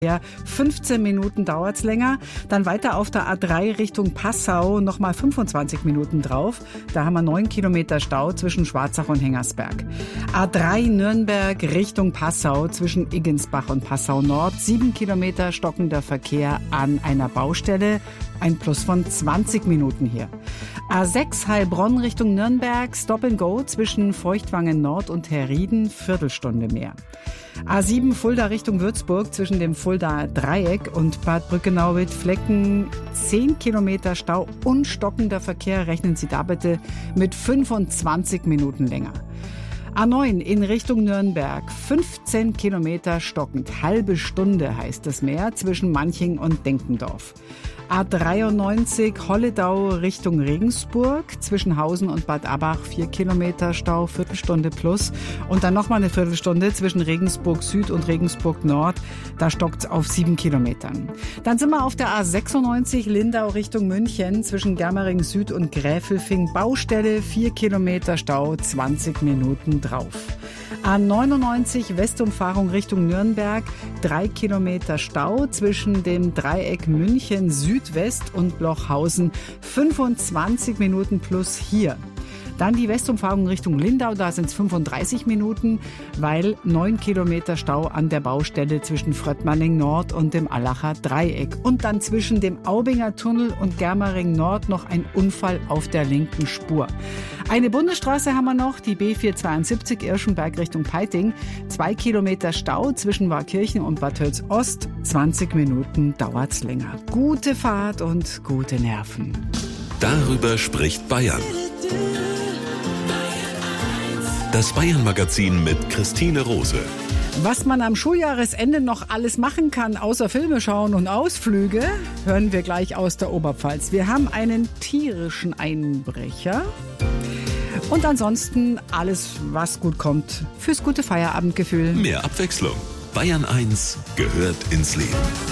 Ja, 15 Minuten dauert's länger. Dann weiter auf der A3 Richtung Passau nochmal 25 Minuten drauf. Da haben wir 9 Kilometer Stau zwischen Schwarzach und Hengersberg. A3 Nürnberg Richtung Passau zwischen Iggensbach und Passau Nord. 7 Kilometer stockender Verkehr an einer Baustelle. Ein Plus von 20 Minuten hier. A6 Heilbronn Richtung Nürnberg. Stop and Go zwischen Feuchtwangen Nord und Herrieden. Viertelstunde mehr. A7 Fulda Richtung Würzburg zwischen dem Fuldaer Dreieck und Bad Brückenau-Wittflecken 10 Kilometer Stau und stockender Verkehr. Rechnen Sie da bitte mit 25 Minuten länger. A9 in Richtung Nürnberg, 15 Kilometer stockend, halbe Stunde heißt es mehr, zwischen Manching und Denkendorf. A93 Holledau Richtung Regensburg, zwischen Hausen und Bad Abbach 4 Kilometer Stau, Viertelstunde plus. Und dann nochmal eine Viertelstunde zwischen Regensburg Süd und Regensburg Nord, da stockt's auf 7 Kilometern. Dann sind wir auf der A96 Lindau Richtung München, zwischen Germering Süd und Gräfelfing, Baustelle, 4 Kilometer Stau, 20 Minuten drauf. A99 Westumfahrung Richtung Nürnberg, 3 Kilometer Stau zwischen dem Dreieck München Südwest und Blochhausen, 25 Minuten plus hier. Dann die Westumfahrung Richtung Lindau, da sind es 35 Minuten, weil 9 Kilometer Stau an der Baustelle zwischen Fröttmanning Nord und dem Allacher Dreieck. Und dann zwischen dem Aubinger Tunnel und Germering Nord noch ein Unfall auf der linken Spur. Eine Bundesstraße haben wir noch, die B472 Irschenberg Richtung Peiting. 2 Kilometer Stau zwischen Warkirchen und Bad Tölz Ost. 20 Minuten dauert's länger. Gute Fahrt und gute Nerven. Darüber spricht Bayern. Das Bayern-Magazin mit Christine Rose. Was man am Schuljahresende noch alles machen kann, außer Filme schauen und Ausflüge, hören wir gleich aus der Oberpfalz. Wir haben einen tierischen Einbrecher und ansonsten alles, was gut kommt, fürs gute Feierabendgefühl. Mehr Abwechslung. Bayern 1 gehört ins Leben.